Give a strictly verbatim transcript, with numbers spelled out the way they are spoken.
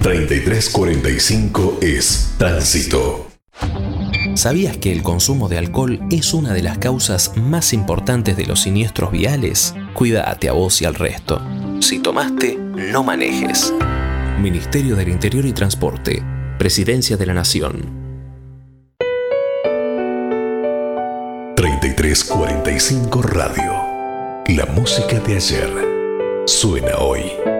treinta y tres cuarenta y cinco es Tránsito. ¿Sabías que el consumo de alcohol es una de las causas más importantes de los siniestros viales? Cuídate a vos y al resto. Si tomaste, no manejes. Ministerio del Interior y Transporte. Presidencia de la Nación. treinta y tres cuarenta y cinco Radio. La música de ayer suena hoy.